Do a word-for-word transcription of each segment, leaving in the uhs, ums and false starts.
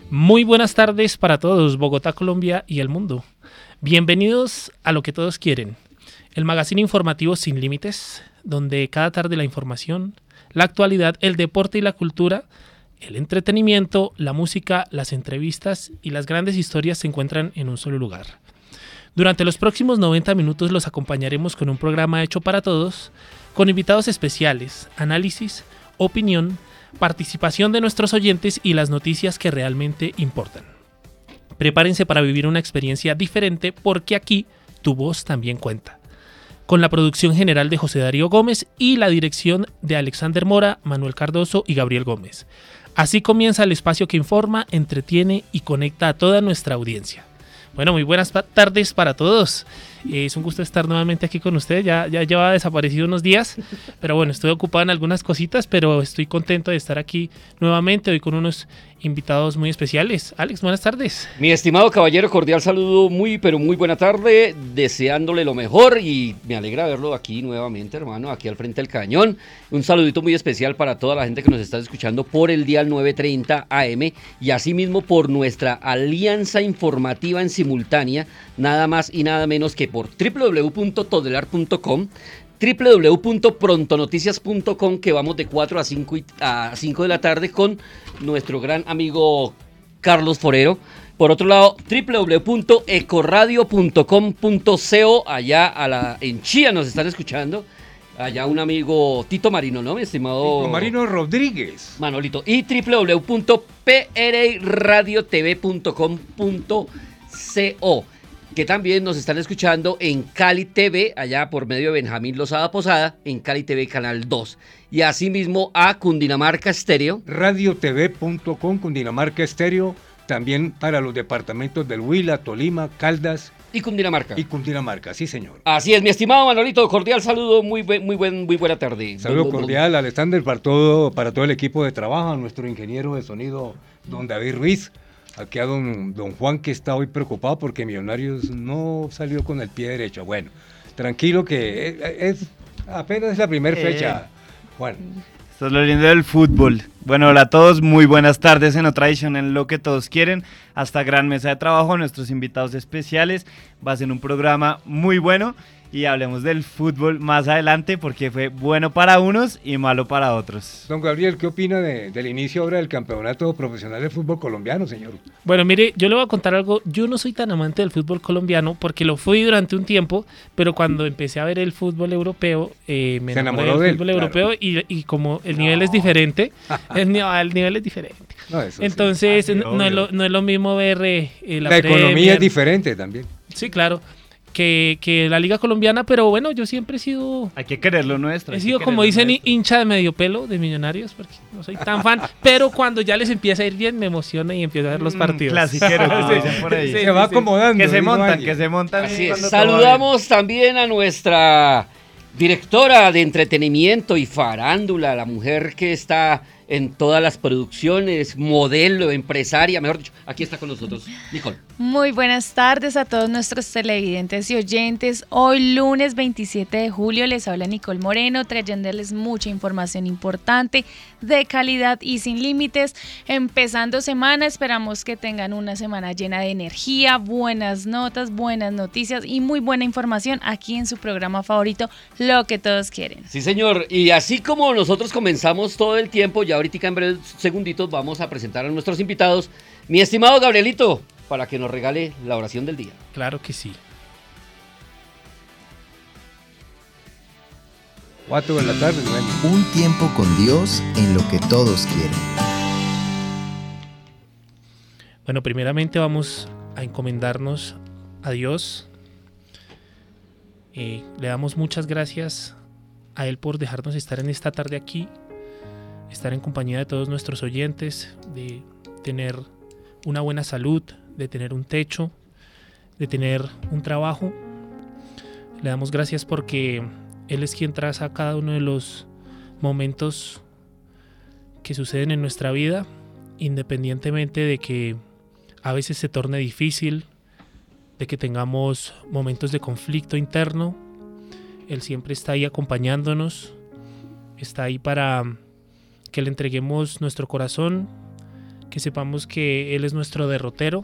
Muy buenas tardes para todos, Bogotá, Colombia y el mundo. Bienvenidos a Lo que Todos Quieren, el magazine informativo sin límites, donde cada tarde la información, la actualidad, el deporte y la cultura, el entretenimiento, la música, las entrevistas y las grandes historias se encuentran en un solo lugar. Durante los próximos noventa minutos los acompañaremos con un programa hecho para todos, con invitados especiales, análisis, opinión, participación de nuestros oyentes y las noticias que realmente importan. Prepárense para vivir una experiencia diferente porque aquí tu voz también cuenta. Con la producción general de José Darío Gómez y la dirección de Alexander Mora, Manuel Cardoso y Gabriel Gómez. Así comienza el espacio que informa, entretiene y conecta a toda nuestra audiencia. Bueno, muy buenas tardes para todos. Eh, es un gusto estar nuevamente aquí con ustedes. Ya, ya lleva desaparecido unos días, pero bueno, estoy ocupado en algunas cositas, pero estoy contento de estar aquí nuevamente hoy con unos invitados muy especiales. Alex, buenas tardes. Mi estimado caballero, cordial saludo, muy pero muy buena tarde, deseándole lo mejor y me alegra verlo aquí nuevamente, hermano, aquí al frente del cañón. Un saludito muy especial para toda la gente que nos está escuchando por el dial nueve treinta A M y asimismo por nuestra alianza informativa en simultánea, nada más y nada menos que por doble u doble u doble u punto todelar punto com, doble u doble u doble u punto prontonoticias punto com, que vamos de cuatro a cinco, a cinco de la tarde con nuestro gran amigo Carlos Forero. Por otro lado, doble u doble u doble u punto ecoradio punto com punto co, allá a la, en Chía nos están escuchando. Allá un amigo Tito Marino, ¿no, mi estimado? Tito Marino Rodríguez. Manolito. Y doble u doble u doble u punto p r radio t v punto com punto co, que también nos están escuchando en Cali T V, allá por medio de Benjamín Lozada Posada, en Cali T V Canal dos. Y asimismo a Cundinamarca Estéreo. radio t v punto com, Cundinamarca Estéreo, también para los departamentos del Huila, Tolima, Caldas. Y Cundinamarca. Y Cundinamarca, sí señor. Así es, mi estimado Manolito, cordial saludo, muy, muy, buen, muy buena tarde. Saludo cordial, Alexander, para todo, para todo el equipo de trabajo, a nuestro ingeniero de sonido, don David Ruiz. Aquí a don, don Juan, que está hoy preocupado porque Millonarios no salió con el pie derecho. Bueno, tranquilo que es, es apenas es la primera fecha, eh, Juan. Esto es lo lindo del fútbol. Bueno, hola a todos, muy buenas tardes en otra edición en Lo que Todos Quieren. Hasta gran mesa de trabajo, nuestros invitados especiales. Va a ser un programa muy bueno y hablemos del fútbol más adelante porque fue bueno para unos y malo para otros. Don Gabriel, ¿qué opina de, del inicio ahora del campeonato profesional de fútbol colombiano, señor? Bueno, mire, yo le voy a contar algo. Yo no soy tan amante del fútbol colombiano porque lo fui durante un tiempo, pero cuando empecé a ver el fútbol europeo, eh, me Se enamoré enamoró del de él, fútbol europeo, claro. y, y como el nivel no. es diferente, el, el nivel es diferente. No, eso Entonces, sí. no, es lo, no es lo mismo ver eh, la, la economía Premier. Es diferente también. Sí, claro. Que, que la liga colombiana, pero bueno, yo siempre he sido... Hay que quererlo nuestro. He sido, como dicen, nuestro. hincha de medio pelo de Millonarios, porque no soy tan fan, pero cuando ya les empieza a ir bien me emociona y empiezo a ver los partidos. Mm, clasiquero, como dicen por ahí. Sí, se sí, va sí. acomodando. Que se montan, que se montan. Así es. Saludamos también a nuestra directora de entretenimiento y farándula, la mujer que está en todas las producciones, modelo, empresaria, mejor dicho, aquí está con nosotros, Nicole. Muy buenas tardes a todos nuestros televidentes y oyentes. Hoy lunes veintisiete de julio les habla Nicole Moreno, trayéndoles mucha información importante, de calidad y sin límites. Empezando semana, esperamos que tengan una semana llena de energía, buenas notas, buenas noticias y muy buena información aquí en su programa favorito, Lo que Todos Quieren. Sí, señor, y así como nosotros comenzamos todo el tiempo, ya ahorita en breves segunditos vamos a presentar a nuestros invitados. Mi estimado Gabrielito, para que nos regale la oración del día. Claro que sí. Cuatro de la tarde, bueno. Un tiempo con Dios en Lo que Todos Quieren. Bueno, primeramente vamos a encomendarnos a Dios. Eh, le damos muchas gracias a Él por dejarnos estar en esta tarde aquí, estar en compañía de todos nuestros oyentes, de tener una buena salud, de tener un techo, de tener un trabajo. Le damos gracias porque Él es quien traza cada uno de los momentos que suceden en nuestra vida, independientemente de que a veces se torne difícil, de que tengamos momentos de conflicto interno. Él siempre está ahí acompañándonos, está ahí para que le entreguemos nuestro corazón, que sepamos que Él es nuestro derrotero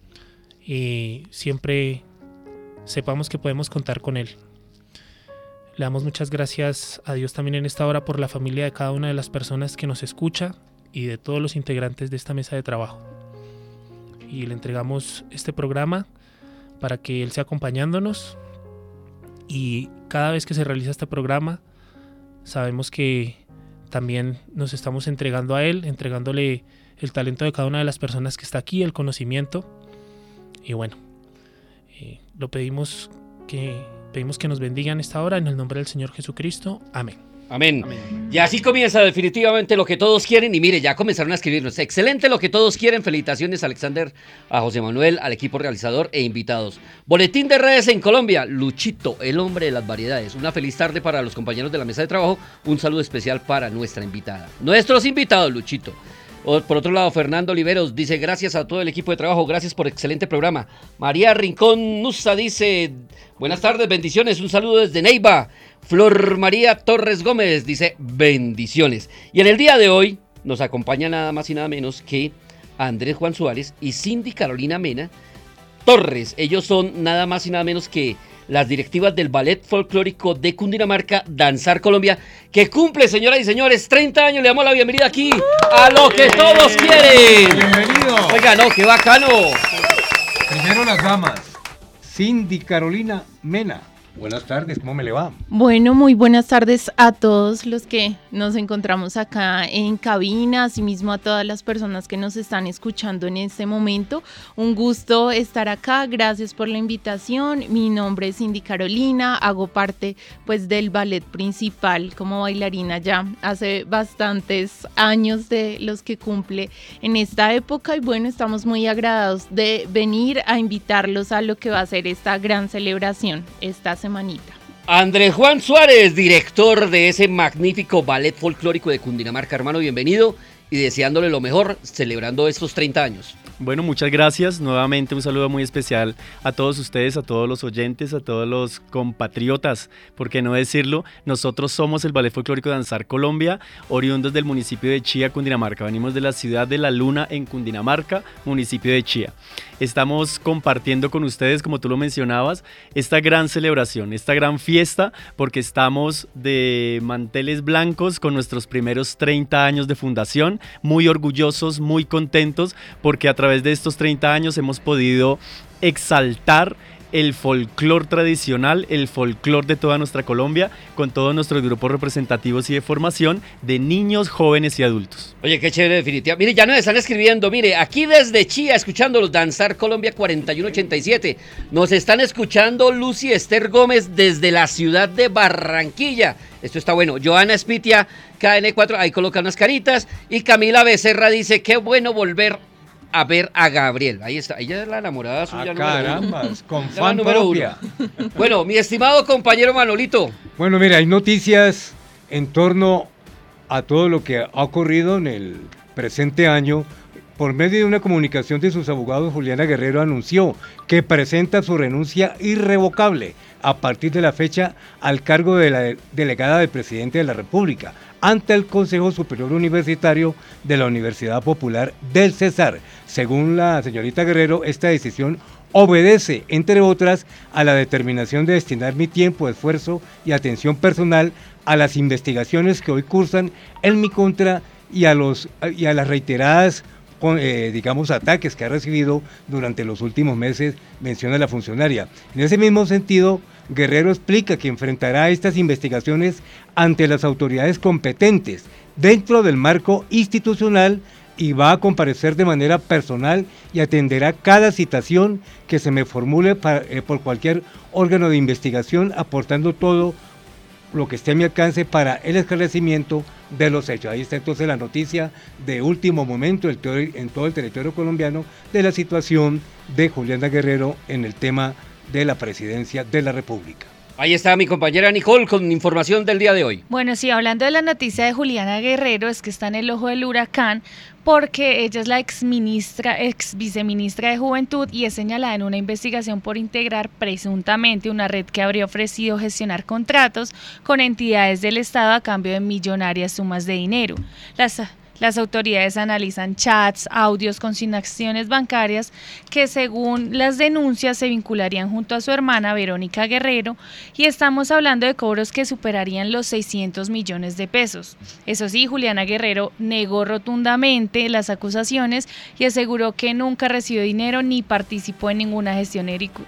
y siempre sepamos que podemos contar con Él. Le damos muchas gracias a Dios también en esta hora por la familia de cada una de las personas que nos escucha y de todos los integrantes de esta mesa de trabajo. Y le entregamos este programa para que Él sea acompañándonos, y cada vez que se realiza este programa sabemos que también nos estamos entregando a Él, entregándole el talento de cada una de las personas que está aquí, el conocimiento, y bueno, eh, lo pedimos que, pedimos que nos bendigan esta hora en el nombre del Señor Jesucristo. Amén. Amén. Amén. Y así comienza definitivamente lo que todos quieren. Y mire, ya comenzaron a escribirnos. Excelente lo que todos quieren. Felicitaciones, Alexander, a José Manuel, al equipo realizador e invitados. Boletín de redes en Colombia. Luchito, el hombre de las variedades. Una feliz tarde para los compañeros de la mesa de trabajo. Un saludo especial para nuestra invitada. Nuestros invitados, Luchito. Por otro lado, Fernando Oliveros dice: gracias a todo el equipo de trabajo, gracias por excelente programa. María Rincón Nusa dice: buenas tardes, bendiciones, un saludo desde Neiva. Flor María Torres Gómez dice: bendiciones. Y en el día de hoy nos acompaña nada más y nada menos que Andrés Juan Suárez y Cindy Carolina Mena Torres. Ellos son nada más y nada menos que las directivas del Ballet Folclórico de Cundinamarca, Danzar Colombia, que cumple, señoras y señores, treinta años. Le damos la bienvenida aquí a lo que todos quieren. Bienvenido. Oiga, no, qué bacano. Primero las damas. Cindy Carolina Mena. Buenas tardes, ¿cómo me le va? Bueno, muy buenas tardes a todos los que nos encontramos acá en cabina, asimismo a todas las personas que nos están escuchando en este momento. Un gusto estar acá, gracias por la invitación. Mi nombre es Cindy Carolina, hago parte pues del ballet principal como bailarina ya hace bastantes años de los que cumple en esta época, y bueno, estamos muy agradados de venir a invitarlos a lo que va a ser esta gran celebración esta semanita. Andrés Juan Suárez, director de ese magnífico ballet folclórico de Cundinamarca, hermano, bienvenido y deseándole lo mejor, celebrando estos treinta años. Bueno, muchas gracias. Nuevamente un saludo muy especial a todos ustedes, a todos los oyentes, a todos los compatriotas, por qué no decirlo. Nosotros somos el Ballet Folclórico Danzar Colombia, oriundos del municipio de Chía, Cundinamarca. Venimos de la ciudad de La Luna en Cundinamarca, municipio de Chía. Estamos compartiendo con ustedes, como tú lo mencionabas, esta gran celebración, esta gran fiesta, porque estamos de manteles blancos con nuestros primeros treinta años de fundación, muy orgullosos, muy contentos, porque a través de estos treinta años hemos podido exaltar el folclor tradicional, el folclor de toda nuestra Colombia, con todos nuestros grupos representativos y de formación de niños, jóvenes y adultos. Oye, qué chévere, definitiva. Mire, ya nos están escribiendo, mire, aquí desde Chía, escuchándolos, Danzar Colombia cuarenta y uno ochenta y siete. Nos están escuchando Lucy Esther Gómez desde la ciudad de Barranquilla. Esto está bueno. Joana Espitia, K N cuatro, ahí coloca unas caritas. Y Camila Becerra dice: qué bueno volver a ver a Gabriel. Ahí está, ella es la enamorada suya. Ah, carambas, con la fan número propia. uno. Bueno, mi estimado compañero Manolito. Bueno, mira, hay noticias en torno a todo lo que ha ocurrido en el presente año. Por medio de una comunicación de sus abogados, Juliana Guerrero anunció que presenta su renuncia irrevocable a partir de la fecha al cargo de la delegada del presidente de la República ante el Consejo Superior Universitario de la Universidad Popular del Cesar. Según la señorita Guerrero, esta decisión obedece, entre otras, a la determinación de destinar mi tiempo, esfuerzo y atención personal a las investigaciones que hoy cursan en mi contra y a, los, y a las reiteradas Eh, digamos, ataques que ha recibido durante los últimos meses, menciona la funcionaria. En ese mismo sentido, Guerrero explica que enfrentará estas investigaciones ante las autoridades competentes dentro del marco institucional y va a comparecer de manera personal y atenderá cada citación que se me formule para, eh, por cualquier órgano de investigación, aportando todo lo que esté a mi alcance para el esclarecimiento de los hechos. Ahí está entonces la noticia de último momento en todo el territorio colombiano de la situación de Juliana Guerrero en el tema de la presidencia de la República. Ahí está mi compañera Nicole con información del día de hoy. Bueno, sí, hablando de la noticia de Juliana Guerrero, es que está en el ojo del huracán porque ella es la ex ministra, ex viceministra de Juventud y es señalada en una investigación por integrar presuntamente una red que habría ofrecido gestionar contratos con entidades del Estado a cambio de millonarias sumas de dinero. Las Las autoridades analizan chats, audios, consignaciones bancarias que según las denuncias se vincularían junto a su hermana Verónica Guerrero y estamos hablando de cobros que superarían los seiscientos millones de pesos. Eso sí, Juliana Guerrero negó rotundamente las acusaciones y aseguró que nunca recibió dinero ni participó en ninguna gestión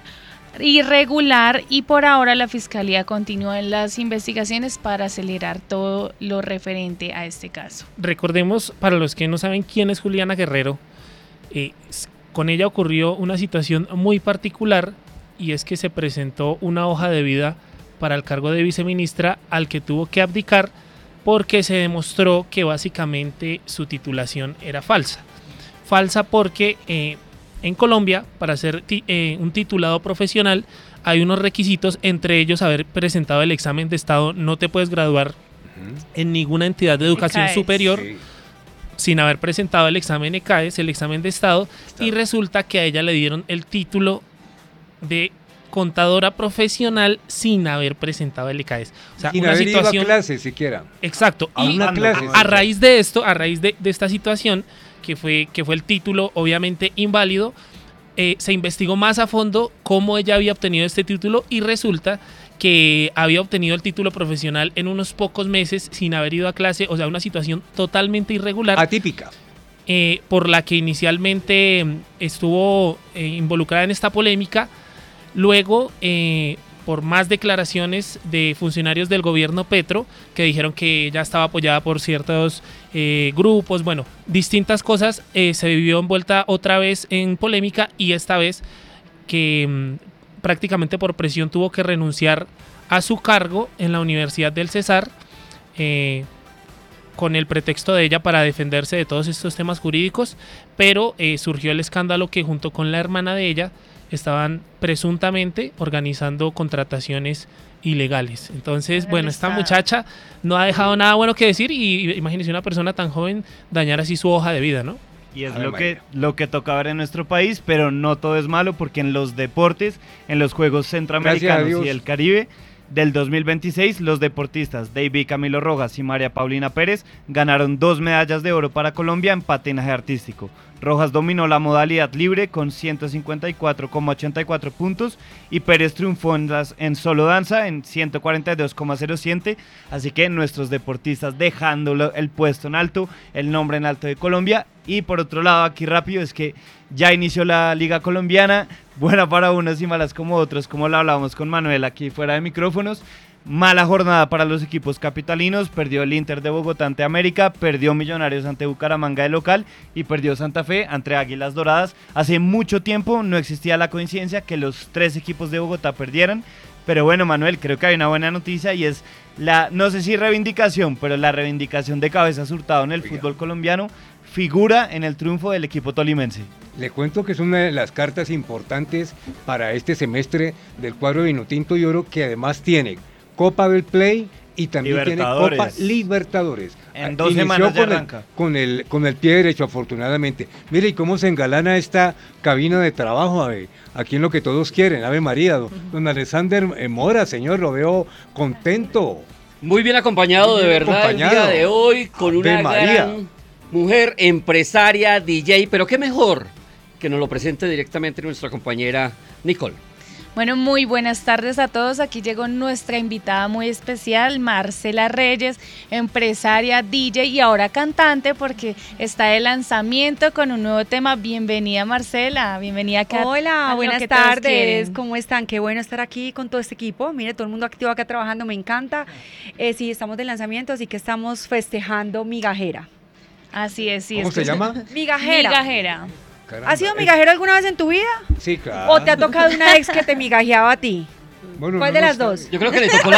irregular y por ahora la Fiscalía continúa en las investigaciones para acelerar todo lo referente a este caso. Recordemos, para los que no saben quién es Juliana Guerrero, eh, con ella ocurrió una situación muy particular y es que se presentó una hoja de vida para el cargo de viceministra al que tuvo que abdicar porque se demostró que básicamente su titulación era falsa. Falsa porque eh, en Colombia, para ser ti, eh, un titulado profesional, hay unos requisitos, entre ellos haber presentado el examen de estado. No te puedes graduar uh-huh. en ninguna entidad de educación ECAES. superior Sí. sin haber presentado el examen ECAES, el examen de estado, Está. y resulta que a ella le dieron el título de contadora profesional sin haber presentado el ECAES. O sea, Sin una haber situación... ido a clase siquiera. Exacto. A Y una clase. a raíz de esto, a raíz de, de esta situación, que fue, que fue el título obviamente inválido, eh, se investigó más a fondo cómo ella había obtenido este título y resulta que había obtenido el título profesional en unos pocos meses sin haber ido a clase, o sea, una situación totalmente irregular. Atípica. Eh, por la que inicialmente mm, estuvo eh, involucrada en esta polémica. Luego, eh, por más declaraciones de funcionarios del gobierno Petro, que dijeron que ella estaba apoyada por ciertos eh, grupos, bueno, distintas cosas, eh, se vivió envuelta otra vez en polémica y esta vez que mmm, prácticamente por presión tuvo que renunciar a su cargo en la Universidad del Cesar, eh, con el pretexto de ella para defenderse de todos estos temas jurídicos, pero eh, surgió el escándalo que junto con la hermana de ella estaban presuntamente organizando contrataciones ilegales. Entonces, bueno, esta muchacha no ha dejado nada bueno que decir y imagínese una persona tan joven dañar así su hoja de vida, ¿no? Y es A ver, lo que, María. lo que toca ver en nuestro país, pero no todo es malo porque en los deportes, en los Juegos Centroamericanos Dios. y el Caribe del dos mil veintiséis, los deportistas David Camilo Rojas y María Paulina Pérez ganaron dos medallas de oro para Colombia en patinaje artístico. Rojas dominó la modalidad libre con ciento cincuenta y cuatro coma ochenta y cuatro puntos y Pérez triunfó en, las, en solo danza en ciento cuarenta y dos coma cero siete, así que nuestros deportistas dejando el puesto en alto, el nombre en alto de Colombia. Y por otro lado, aquí rápido, es que ya inició la Liga Colombiana, buena para unos y malas como otros, como lo hablábamos con Manuel aquí fuera de micrófonos. Mala jornada para los equipos capitalinos, perdió el Inter de Bogotá ante América, perdió Millonarios ante Bucaramanga de local y perdió Santa Fe ante Águilas Doradas. Hace mucho tiempo no existía la coincidencia que los tres equipos de Bogotá perdieran, pero bueno, Manuel, creo que hay una buena noticia y es la, no sé si reivindicación, pero la reivindicación de Cabezas Hurtado en el Oiga. fútbol colombiano figura en el triunfo del equipo tolimense. Le cuento que es una de las cartas importantes para este semestre del cuadro de Vinotinto y Oro, que además tiene Copa del Play y también tiene Libertadores. Copa Libertadores. En Ah, dos inició semanas ya con el- arranca. Con el, con el pie derecho, afortunadamente. Mire, y cómo se engalana esta cabina de trabajo, ave, aquí en Lo que Todos Quieren. Ave María, don, don Alexander eh, Mora, señor, lo veo contento. Muy bien acompañado, Muy de bien verdad, el día acompañado. de hoy, con Ave una María. gran mujer, empresaria, D J, pero qué mejor que nos lo presente directamente nuestra compañera Nicole. Bueno, muy buenas tardes a todos. Aquí llegó nuestra invitada muy especial, Marcela Reyes, empresaria, D J y ahora cantante porque está de lanzamiento con un nuevo tema. Bienvenida, Marcela. Bienvenida acá. Hola, a Lo buenas que Todos tardes. Quieren. ¿Cómo están? Qué bueno estar aquí con todo este equipo. Mire, todo el mundo activo acá trabajando, me encanta. Eh, sí, estamos de lanzamiento, así que estamos festejando Migajera. Así es, sí. ¿Cómo es se que- llama? Migajera. Migajera. Caramba, ¿Has sido es- migajero alguna vez en tu vida? Sí, claro. ¿O te ha tocado una ex que te migajeaba a ti? Bueno, ¿Cuál no de lo las sabe. dos? Yo creo que le tocó la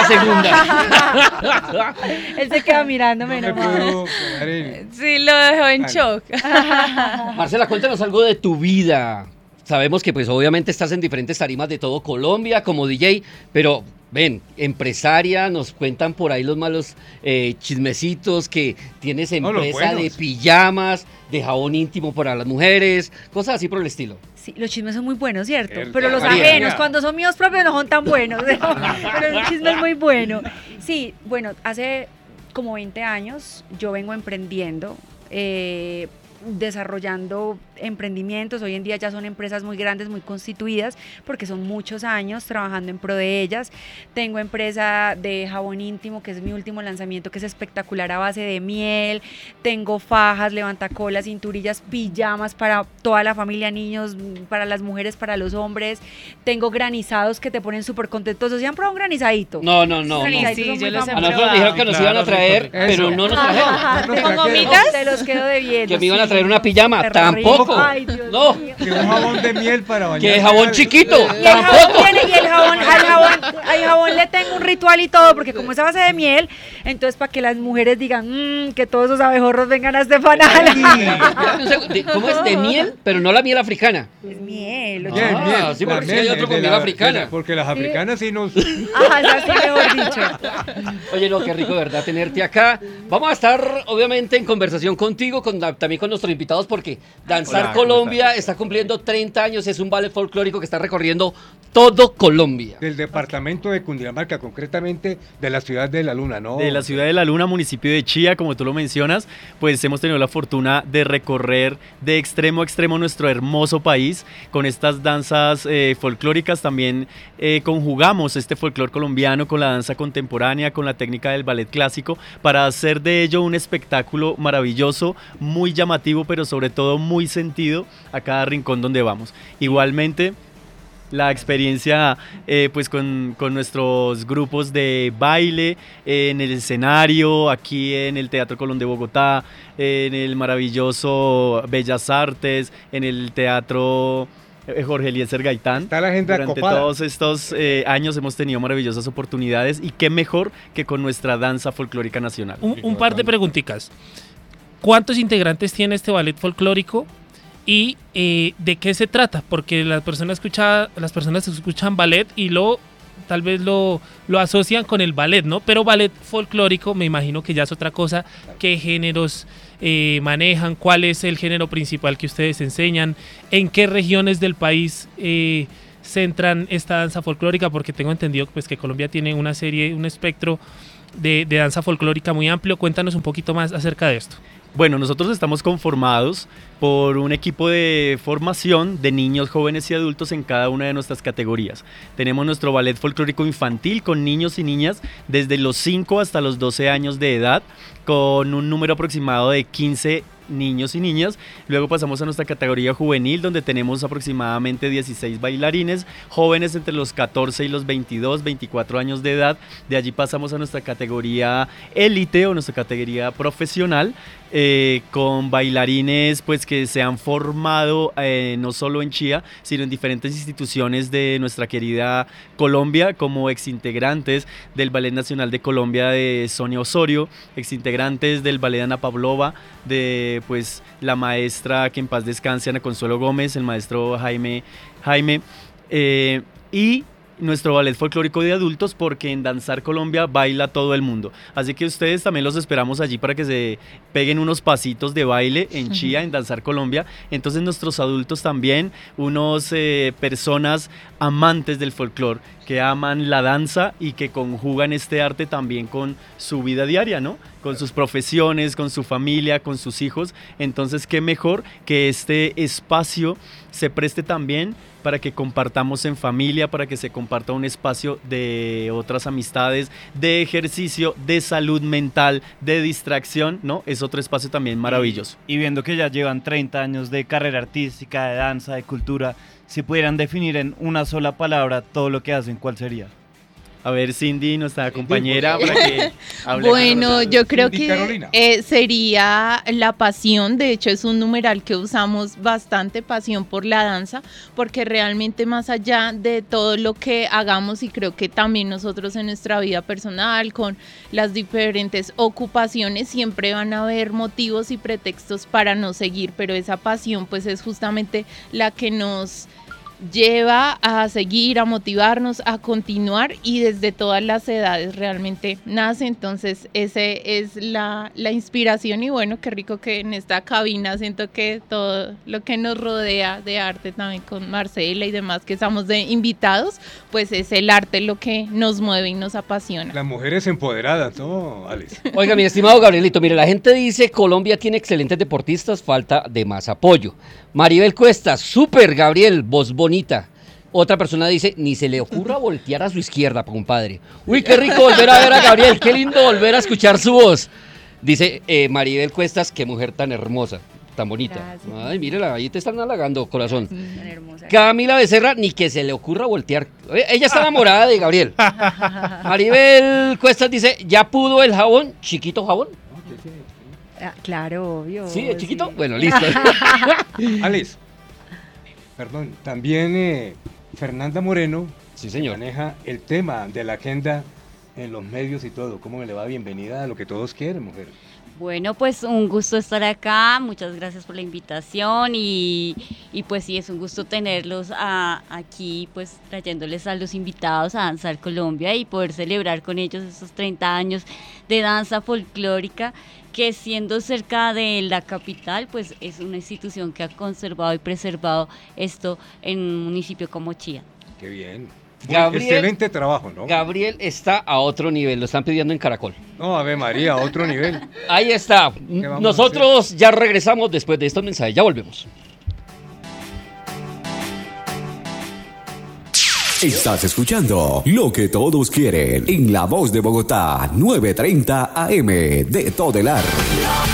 segunda. Él se queda mirándome No me nomás. puedo quedar en- Sí, lo dejó en Vale. shock. Marcela, cuéntanos algo de tu vida. Sabemos que pues obviamente estás en diferentes tarimas de todo Colombia como D J, pero ven, empresaria, nos cuentan por ahí los malos eh, chismecitos que tienes No, los empresa de buenos. pijamas, de jabón íntimo para las mujeres, cosas así por el estilo. Sí, los chismes son muy buenos, ¿cierto? El- Pero los María. ajenos, cuando son míos propios, no son tan buenos. Pero el chisme es muy bueno. Sí, bueno, hace como veinte años yo vengo emprendiendo eh, desarrollando emprendimientos. Hoy en día ya son empresas muy grandes, muy constituidas, porque son muchos años trabajando en pro de ellas. Tengo empresa de jabón íntimo, que es mi último lanzamiento, que es espectacular, a base de miel. Tengo fajas, levantacolas, cinturillas, pijamas para toda la familia, niños, para las mujeres, para los hombres. Tengo granizados que te ponen súper contentos. ¿Se han probado un granizadito? No, no, no. Sí, no. sí, yo los he A nosotros nos probado. dijeron que nos iban a traer, pero no nos trajeron. ¿Con gomitas? Te los quedo debiendo. Que me iban a sí. traer una pijama, Súper tampoco. rico. Ay, Dios No. mío. Que un jabón de miel para bañar. Que jabón chiquito, Y el jabón tampoco. tiene, y el jabón, al jabón, al jabón le tengo un ritual y todo, porque como es a base de miel, entonces para que las mujeres digan, mmm, que todos esos abejorros vengan a Estefanala. Espérate un segundo. De- ¿Cómo es? De miel, pero no la miel africana. Es miel. Miel, Ah, miel, sí, la porque sí hay otro es con de miel la- africana. de la- Porque las africanas sí nos... Ajá, es así mejor dicho. Oye, no, qué rico, de verdad, tenerte acá. Vamos a estar, obviamente, en conversación contigo, con, también con nuestros invitados, porque Danzar Hola, ¿cómo Colombia está cumpliendo treinta años, es un ballet folclórico que está recorriendo todo Colombia. Del departamento de Cundinamarca, concretamente de la ciudad de La Luna, ¿no? De la ciudad de La Luna, municipio de Chía, como tú lo mencionas, pues hemos tenido la fortuna de recorrer de extremo a extremo nuestro hermoso país con estas danzas eh, folclóricas. También eh, conjugamos este folclor colombiano con la danza contemporánea, con la técnica del ballet clásico, para hacer de ello un espectáculo maravilloso, muy llamativo, pero sobre todo muy sentido a cada rincón donde vamos. Igualmente, la experiencia eh, pues con, con nuestros grupos de baile eh, en el escenario, aquí en el Teatro Colón de Bogotá, en el maravilloso Bellas Artes, en el Teatro eh, Jorge Eliezer Gaitán. Está la agenda Durante copada. todos estos eh, años hemos tenido maravillosas oportunidades, y qué mejor que con nuestra danza folclórica nacional. Un, un par de preguntitas. ¿Cuántos integrantes tiene este ballet folclórico? ¿Y eh, de qué se trata? Porque las personas, escucha, las personas escuchan ballet y lo tal vez lo, lo asocian con el ballet, ¿no? Pero ballet folclórico me imagino que ya es otra cosa. ¿Qué géneros eh, manejan? ¿Cuál es el género principal que ustedes enseñan? ¿En qué regiones del país eh, centran esta danza folclórica? Porque tengo entendido pues, que Colombia tiene una serie, un espectro de, de danza folclórica muy amplio. Cuéntanos un poquito más acerca de esto. Bueno, nosotros estamos conformados por un equipo de formación de niños, jóvenes y adultos en cada una de nuestras categorías. Tenemos nuestro ballet folclórico infantil con niños y niñas desde los cinco hasta los doce años de edad, con un número aproximado de quince niños y niñas. Luego pasamos a nuestra categoría juvenil, donde tenemos aproximadamente dieciséis bailarines, jóvenes entre los catorce y los veintidós, veinticuatro años de edad. De allí pasamos a nuestra categoría élite o nuestra categoría profesional, eh, con bailarines pues que se han formado eh, no solo en Chía, sino en diferentes instituciones de nuestra querida Colombia, como exintegrantes del Ballet Nacional de Colombia de Sonia Osorio, exintegrantes del Ballet Ana Pavlova, de pues la maestra, que en paz descanse, Ana Consuelo Gómez, el maestro Jaime, Jaime eh, y nuestro ballet folclórico de adultos, porque en Danzar Colombia baila todo el mundo. Así que ustedes también los esperamos allí para que se peguen unos pasitos de baile en Chía, en Danzar Colombia. Entonces nuestros adultos también, unos eh, personas amantes del folclor, que aman la danza y que conjugan este arte también con su vida diaria, ¿no? Con sus profesiones, con su familia, con sus hijos. Entonces, qué mejor que este espacio se preste también para que compartamos en familia, para que se comparta un espacio de otras amistades, de ejercicio, de salud mental, de distracción, ¿no? Es otro espacio también maravilloso. Y viendo que ya llevan treinta años de carrera artística, de danza, de cultura, si pudieran definir en una sola palabra todo lo que hacen, ¿cuál sería? A ver, Cindy, nuestra compañera, para que hable. Bueno, yo creo Cindy que Carolina. eh, sería la pasión. De hecho, es un numeral que usamos bastante, pasión por la danza, porque realmente más allá de todo lo que hagamos, y creo que también nosotros en nuestra vida personal, con las diferentes ocupaciones, siempre van a haber motivos y pretextos para no seguir, pero esa pasión pues es justamente la que nos lleva a seguir, a motivarnos, a continuar y desde todas las edades realmente nace. Entonces ese es la, la inspiración y bueno, qué rico que en esta cabina siento que todo lo que nos rodea de arte también con Marcela y demás que estamos de invitados, pues es el arte lo que nos mueve y nos apasiona. Las mujeres empoderadas, ¿no, Alex? Oiga, mi estimado Gabrielito, mire, la gente dice Colombia tiene excelentes deportistas, falta de más apoyo. Maribel Cuesta, súper Gabriel, voz bonita. Otra persona dice, ni se le ocurra voltear a su izquierda, compadre. Uy, qué rico volver a ver a Gabriel, qué lindo volver a escuchar su voz. Dice eh, Maribel Cuestas, qué mujer tan hermosa, tan bonita. Gracias. Ay, mírela, ahí te están halagando, corazón. Tan hermosa. Camila Becerra, ni que se le ocurra voltear. Ella está enamorada de Gabriel. Maribel Cuestas dice, ¿ya pudo el jabón? ¿Chiquito jabón? Ah, claro, obvio. ¿Sí, es chiquito? Sí. Bueno, listo. Alex, perdón, también eh, Fernanda Moreno, sí, señor, maneja el tema de la agenda en los medios y todo. ¿Cómo me le va? Bienvenida a lo que todos quieren, mujer. Bueno, pues un gusto estar acá, muchas gracias por la invitación y, y pues sí, es un gusto tenerlos a, aquí, pues trayéndoles a los invitados a Danzar Colombia y poder celebrar con ellos estos treinta años de danza folclórica, que siendo cerca de la capital, pues es una institución que ha conservado y preservado esto en un municipio como Chía. Qué bien. Gabriel, excelente trabajo, ¿no? Gabriel está a otro nivel, lo están pidiendo en Caracol. No, Ave María, a otro nivel. Ahí está. Nosotros ya regresamos después de estos mensajes, ya volvemos. Estás escuchando Lo que todos quieren en La Voz de Bogotá, nueve treinta A M de Todelar.